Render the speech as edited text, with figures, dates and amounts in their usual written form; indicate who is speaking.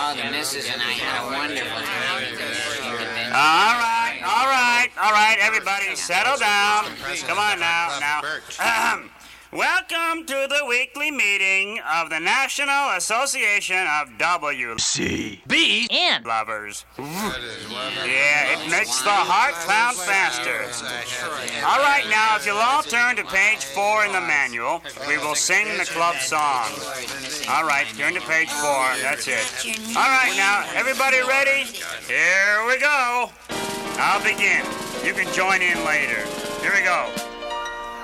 Speaker 1: Oh, the missus and I had a wonderful time.
Speaker 2: All right, everybody, settle down. Come on now. Welcome to the weekly meeting of the National Association of W.C.B.
Speaker 3: And
Speaker 2: Lovers. Yeah, it makes the heart pound faster. All right, now, if you'll all turn to page 4 in the manual, we will sing the club song. All right, turn to page 4. That's it. All right, now, everybody ready? Here we go. I'll begin. You can join in later. Here we go.